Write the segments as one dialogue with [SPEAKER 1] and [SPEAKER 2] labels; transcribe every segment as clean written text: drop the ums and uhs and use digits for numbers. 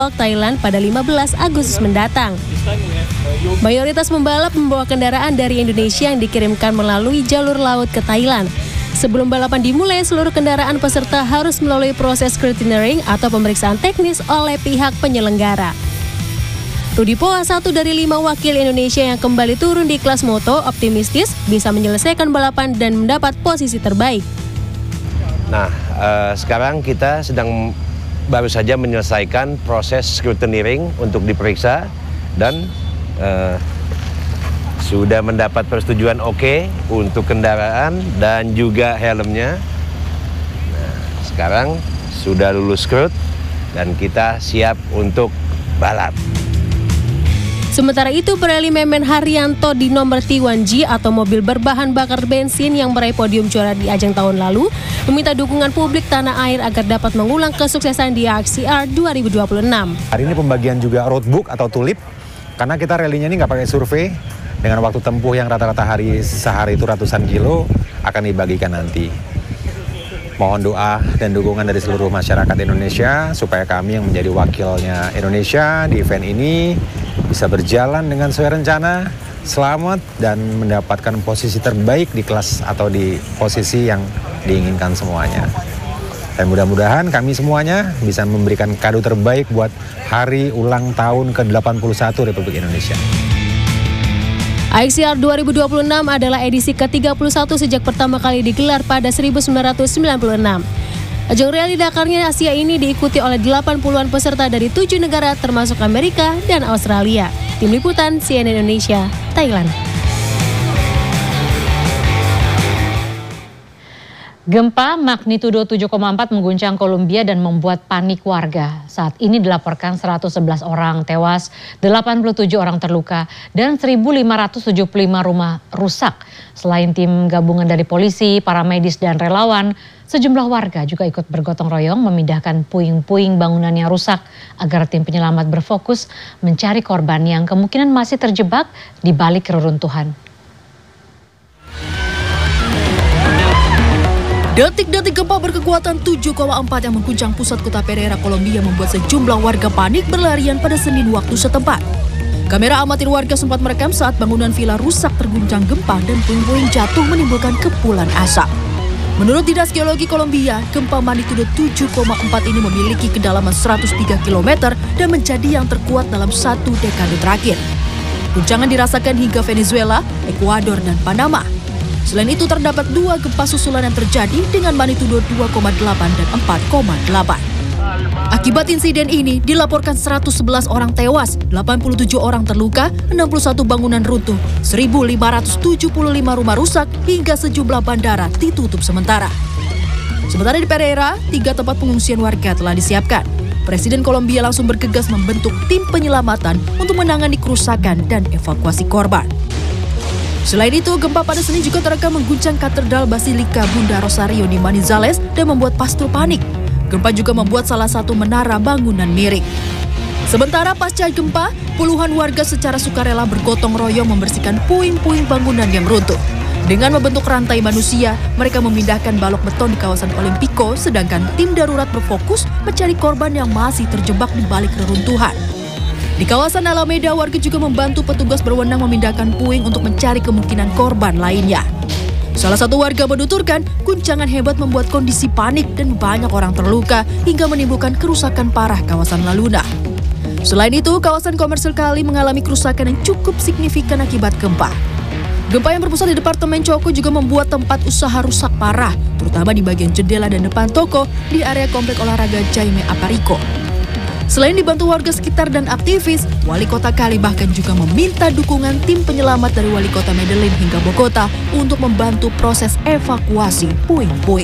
[SPEAKER 1] Thailand pada 15 Agustus mendatang. Mayoritas pembalap membawa kendaraan dari Indonesia yang dikirimkan melalui jalur laut ke Thailand. Sebelum balapan dimulai, seluruh kendaraan peserta harus melalui proses scrutineering atau pemeriksaan teknis oleh pihak penyelenggara. Rudi Poa, satu dari 5 wakil Indonesia yang kembali turun di kelas moto, optimistis bisa menyelesaikan balapan dan mendapat posisi terbaik.
[SPEAKER 2] Nah, sekarang kita sedang baru saja menyelesaikan proses scrutineering untuk diperiksa dan sudah mendapat persetujuan oke untuk kendaraan dan juga helmnya. Nah, sekarang sudah lulus scrut dan kita siap untuk balap.
[SPEAKER 1] Sementara itu, Pirelli Memen Haryanto di nomor T1G atau mobil berbahan bakar bensin yang meraih podium juara di ajang tahun lalu meminta dukungan publik tanah air agar dapat mengulang kesuksesan di RCR 2026.
[SPEAKER 3] Hari ini pembagian juga roadbook atau tulip, karena kita rallynya ini nggak pakai survei, dengan waktu tempuh yang rata-rata sehari itu ratusan kilo akan dibagikan nanti. Mohon doa dan dukungan dari seluruh masyarakat Indonesia supaya kami yang menjadi wakilnya Indonesia di event ini bisa berjalan dengan sesuai rencana, selamat dan mendapatkan posisi terbaik di kelas atau di posisi yang diinginkan semuanya. Dan mudah-mudahan kami semuanya bisa memberikan kado terbaik buat hari ulang tahun ke-81 Republik Indonesia.
[SPEAKER 1] RCR 2026 adalah edisi ke-31 sejak pertama kali digelar pada 1996. Ajang rally Dakarnya Asia ini diikuti oleh 80-an peserta dari 7 negara termasuk Amerika dan Australia. Tim Liputan CNN Indonesia, Thailand.
[SPEAKER 4] Gempa magnitudo 7,4 mengguncang Kolombia dan membuat panik warga. Saat ini dilaporkan 111 orang tewas, 87 orang terluka, dan 1.575 rumah rusak. Selain tim gabungan dari polisi, para medis, dan relawan, sejumlah warga juga ikut bergotong royong memindahkan puing-puing bangunan yang rusak agar tim penyelamat berfokus mencari korban yang kemungkinan masih terjebak di balik reruntuhan.
[SPEAKER 5] Detik-detik gempa berkekuatan 7,4 yang mengguncang pusat kota Pereira, Kolombia membuat sejumlah warga panik berlarian pada Senin waktu setempat. Kamera amatir warga sempat merekam saat bangunan villa rusak terguncang gempa dan puing-puing jatuh menimbulkan kepulan asap. Menurut Dinas Geologi Kolombia, gempa magnitudo 7,4 ini memiliki kedalaman 103 km dan menjadi yang terkuat dalam satu dekade terakhir. Guncangan dirasakan hingga Venezuela, Ekuador, dan Panama. Selain itu terdapat 2 gempa susulan yang terjadi dengan magnitudo 2,8 dan 4,8. Akibat insiden ini dilaporkan 111 orang tewas, 87 orang terluka, 61 bangunan runtuh, 1.575 rumah rusak hingga sejumlah bandara ditutup sementara. Sementara di Pereira, 3 tempat pengungsian warga telah disiapkan. Presiden Kolombia langsung bergegas membentuk tim penyelamatan untuk menangani kerusakan dan evakuasi korban. Selain itu, gempa pada Senin juga terekam mengguncang Katedral Basilika Bunda Rosario di Manizales dan membuat pastor panik. Gempa juga membuat salah satu menara bangunan miring. Sementara pasca gempa, puluhan warga secara sukarela bergotong royong membersihkan puing-puing bangunan yang runtuh. Dengan membentuk rantai manusia, mereka memindahkan balok beton di kawasan Olimpico, sedangkan tim darurat berfokus mencari korban yang masih terjebak di balik reruntuhan. Di kawasan Alameda, warga juga membantu petugas berwenang memindahkan puing untuk mencari kemungkinan korban lainnya. Salah satu warga menuturkan, guncangan hebat membuat kondisi panik dan banyak orang terluka hingga menimbulkan kerusakan parah kawasan La Luna. Selain itu, kawasan komersil Cali mengalami kerusakan yang cukup signifikan akibat gempa. Gempa yang berpusat di Departemen Choco juga membuat tempat usaha rusak parah, terutama di bagian jendela dan depan toko di area komplek olahraga Jaime Aparico. Selain dibantu warga sekitar dan aktivis, Wali Kota Cali bahkan juga meminta dukungan tim penyelamat dari Wali Kota Medellin hingga Bogota untuk membantu proses evakuasi puing-puing.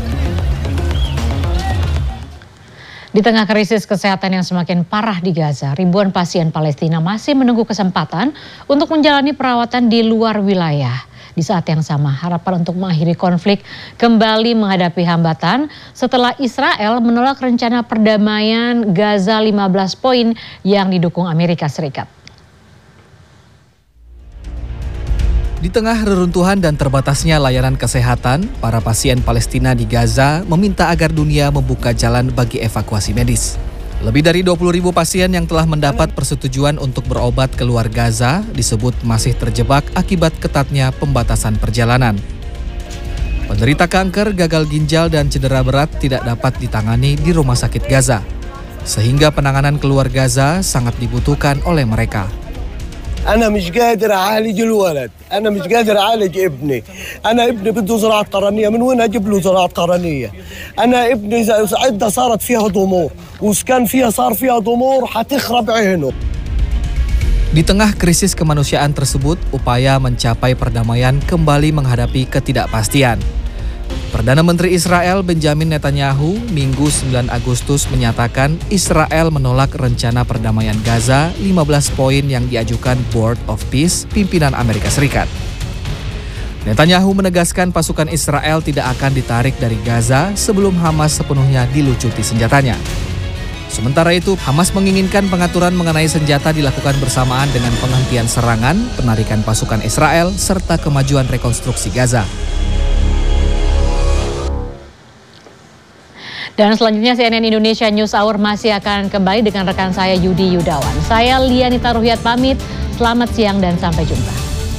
[SPEAKER 4] Di tengah krisis kesehatan yang semakin parah di Gaza, ribuan pasien Palestina masih menunggu kesempatan untuk menjalani perawatan di luar wilayah. Di saat yang sama, harapan untuk mengakhiri konflik kembali menghadapi hambatan setelah Israel menolak rencana perdamaian Gaza 15 poin yang didukung Amerika Serikat.
[SPEAKER 6] Di tengah reruntuhan dan terbatasnya layanan kesehatan, para pasien Palestina di Gaza meminta agar dunia membuka jalan bagi evakuasi medis. Lebih dari 20.000 pasien yang telah mendapat persetujuan untuk berobat keluar Gaza disebut masih terjebak akibat ketatnya pembatasan perjalanan. Penderita kanker, gagal ginjal, dan cedera berat tidak dapat ditangani di rumah sakit Gaza, sehingga penanganan keluar Gaza sangat dibutuhkan oleh mereka.
[SPEAKER 7] أنا مش قادر أعالج الولد، أنا مش قادر أعالج ابني، أنا ابني بده زراعة قرنية، من وين أجيب له زراعة قرنية؟ أنا ابني عدة صارت فيها ضمور، وسكان فيها صار فيها ضمور حتخرب عينه.
[SPEAKER 6] Di tengah krisis kemanusiaan tersebut, upaya mencapai perdamaian kembali menghadapi ketidakpastian. Perdana Menteri Israel Benjamin Netanyahu Minggu 9 Agustus menyatakan Israel menolak rencana perdamaian Gaza 15 poin yang diajukan Board of Peace pimpinan Amerika Serikat. Netanyahu menegaskan pasukan Israel tidak akan ditarik dari Gaza sebelum Hamas sepenuhnya dilucuti senjatanya. Sementara itu, Hamas menginginkan pengaturan mengenai senjata dilakukan bersamaan dengan penghentian serangan, penarikan pasukan Israel, serta kemajuan rekonstruksi Gaza.
[SPEAKER 4] Dan selanjutnya CNN Indonesia News Hour masih akan kembali dengan rekan saya Yudi Yudawan. Saya Lianita Ruhyat pamit, selamat siang dan sampai jumpa.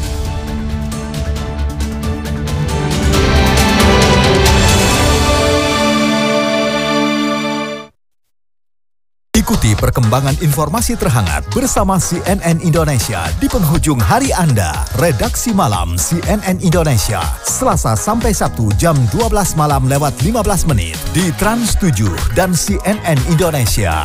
[SPEAKER 8] Ikuti perkembangan informasi terhangat bersama CNN Indonesia di penghujung hari Anda. Redaksi Malam CNN Indonesia, Selasa sampai Sabtu jam 12 malam lewat 15 menit di Trans 7 dan CNN Indonesia.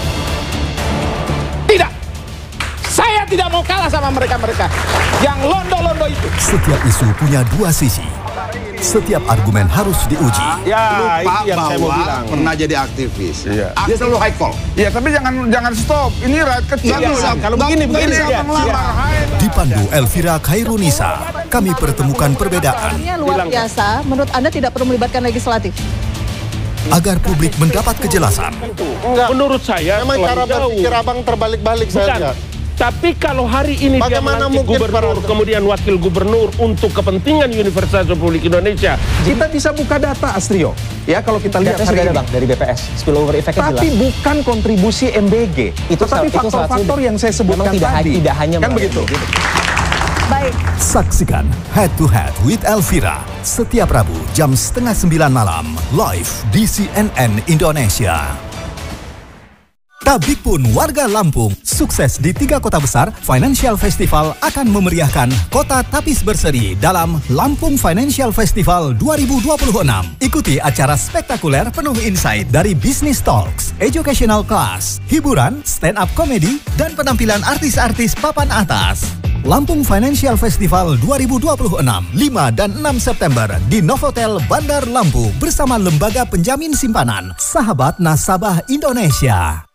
[SPEAKER 9] Tidak, saya tidak mau kalah sama mereka-mereka yang londo-londo itu.
[SPEAKER 8] Setiap isu punya dua sisi. Setiap argumen harus diuji.
[SPEAKER 9] Ya,
[SPEAKER 10] lupa
[SPEAKER 9] itu yang saya mau
[SPEAKER 10] bahwa
[SPEAKER 9] bilang.
[SPEAKER 10] pernah jadi aktivis.
[SPEAKER 9] Iya.
[SPEAKER 10] Dia selalu high call.
[SPEAKER 9] Ya, tapi jangan stop. Ini rakyat kecil.
[SPEAKER 10] Iya,
[SPEAKER 9] Kalau begini ya.
[SPEAKER 8] Dipandu Elvira Khairunisa, kami pertemukan perbedaan.
[SPEAKER 11] Luar biasa, menurut Anda tidak perlu melibatkan legislatif?
[SPEAKER 8] Agar publik mendapat kejelasan.
[SPEAKER 9] Enggak. Menurut saya
[SPEAKER 12] memang cara berpikir abang terbalik-balik saja.
[SPEAKER 9] Tapi kalau hari ini
[SPEAKER 12] bagaimana
[SPEAKER 9] dia melantik gubernur, kemudian wakil gubernur untuk kepentingan Universitas Republik Indonesia.
[SPEAKER 13] Kita bisa buka data, Astrio. Ya, kalau kita lihat hari ini.
[SPEAKER 14] Bang, dari BPS, spillover effect-nya jelas.
[SPEAKER 13] Tapi bukan kontribusi MBG. Tetapi faktor-faktor yang saya sebutkan tadi.
[SPEAKER 14] Tidak hanya
[SPEAKER 13] kan begitu.
[SPEAKER 11] Baik.
[SPEAKER 8] Saksikan Head to Head with Elvira setiap Rabu jam 8:30 malam live di CNN Indonesia. Tabik pun warga Lampung, sukses di 3 kota besar, Financial Festival akan memeriahkan Kota Tapis Berseri dalam Lampung Financial Festival 2026. Ikuti acara spektakuler penuh insight dari Business Talks, Educational Class, hiburan, stand-up comedy, dan penampilan artis-artis papan atas. Lampung Financial Festival 2026, 5 dan 6 September di Novotel Bandar Lampung bersama Lembaga Penjamin Simpanan, Sahabat Nasabah Indonesia.